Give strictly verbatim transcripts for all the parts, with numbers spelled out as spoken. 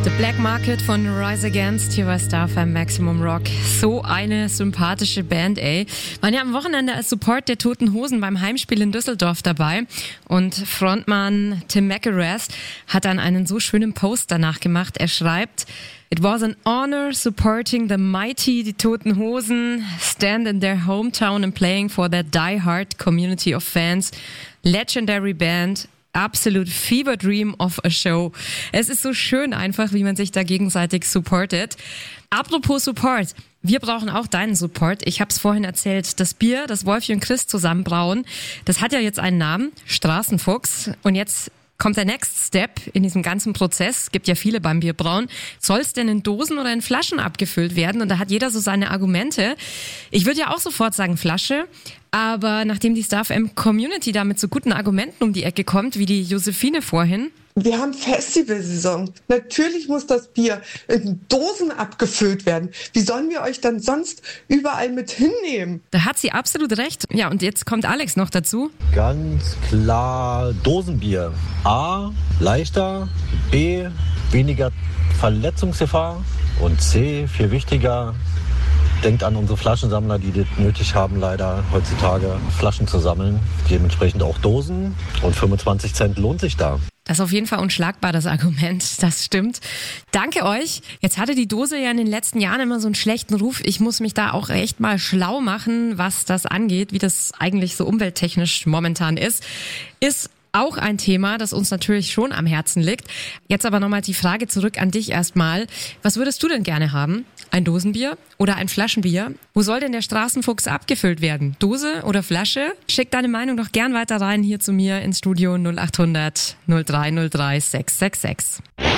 The Black Market von Rise Against hier bei Star F M Maximum Rock. So eine sympathische Band, ey. Waren ja am Wochenende als Support der Toten Hosen beim Heimspiel in Düsseldorf dabei. Und Frontmann Tim McIlrath hat dann einen so schönen Post danach gemacht. Er schreibt: It was an honor supporting the mighty, die Toten Hosen, stand in their hometown and playing for their die-hard community of fans. Legendary band. Absolute fever dream of a show. Es ist so schön einfach, wie man sich da gegenseitig supportet. Apropos Support. Wir brauchen auch deinen Support. Ich habe es vorhin erzählt, das Bier, das Wolfi und Chris zusammen brauen, das hat ja jetzt einen Namen, Straßenfuchs. Und jetzt kommt der Next Step in diesem ganzen Prozess. Es gibt ja viele beim Bierbrauen. Soll es denn in Dosen oder in Flaschen abgefüllt werden? Und da hat jeder so seine Argumente. Ich würde ja auch sofort sagen Flasche. Aber nachdem die Star F M Community da mit so guten Argumenten um die Ecke kommt, wie die Josephine vorhin. Wir haben Festivalsaison. Natürlich muss das Bier in Dosen abgefüllt werden. Wie sollen wir euch dann sonst überall mit hinnehmen? Da hat sie absolut recht. Ja, und jetzt kommt Alex noch dazu. Ganz klar Dosenbier. A, leichter. B, weniger Verletzungsgefahr. Und C, viel wichtiger, denkt an unsere Flaschensammler, die das nötig haben, leider heutzutage Flaschen zu sammeln. Dementsprechend auch Dosen. Und fünfundzwanzig Cent lohnt sich da. Das ist auf jeden Fall unschlagbar, das Argument. Das stimmt. Danke euch. Jetzt hatte die Dose ja in den letzten Jahren immer so einen schlechten Ruf. Ich muss mich da auch echt mal schlau machen, was das angeht, wie das eigentlich so umwelttechnisch momentan ist. Ist auch ein Thema, das uns natürlich schon am Herzen liegt. Jetzt aber nochmal die Frage zurück an dich erstmal. Was würdest du denn gerne haben? Ein Dosenbier oder ein Flaschenbier? Wo soll denn der Straßenfuchs abgefüllt werden? Dose oder Flasche? Schick deine Meinung doch gern weiter rein hier zu mir ins Studio null acht hundert null drei null drei sechs sechs sechs.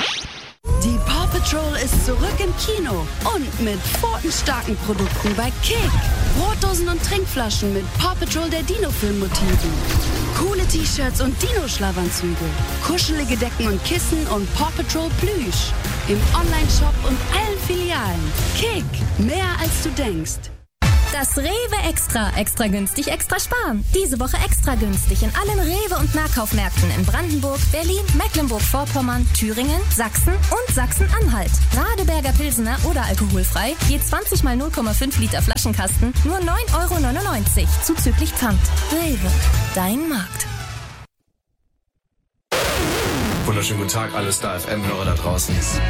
Die Paw Patrol ist zurück im Kino und mit pfotenstarken Produkten bei Kick. Brotdosen und Trinkflaschen mit Paw Patrol der Dino-Film-Motiven. Coole T-Shirts und Dino-Schlafanzüge. Kuschelige Decken und Kissen und Paw Patrol Plüsch. Im Online-Shop und allen Filialen. Kick, mehr als du denkst. Das Rewe Extra. Extra günstig, extra sparen. Diese Woche extra günstig in allen Rewe- und Nahkaufmärkten in Brandenburg, Berlin, Mecklenburg-Vorpommern, Thüringen, Sachsen und Sachsen-Anhalt. Radeberger Pilsener oder alkoholfrei, je zwanzig mal null Komma fünf Liter Flaschenkasten, nur neun Euro neunundneunzig, zuzüglich Pfand. Rewe, dein Markt. Wunderschönen guten Tag, alle Star F M-Hörer da draußen.